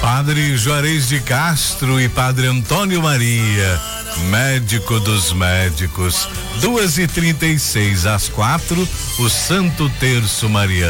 Padre Juarez de Castro e Padre Antônio Maria, médico dos médicos, 2h36 às 4, o Santo Terço Mariano.